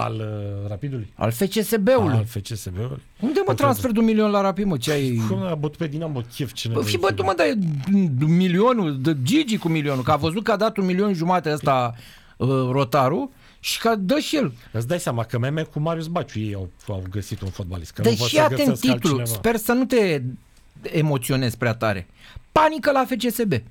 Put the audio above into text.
Al Rapidului? Al FCSB-ului. Al FCSB-ului? Unde mă transfer de 1 milion la Rapid, mă? Ce ai... Cum a bătut pe Dinamo Kiev? Fi bătut, mă, dar milionul, de Gigi cu milionul, că a văzut că a dat 1,5 milion ăsta Rotaru și că dă și el. Îți dai seama că meme cu Marius Baciu ei au găsit un fotbalist. Că Deci atent titlul, sper să nu te emoționezi prea tare. Panică la FCSB.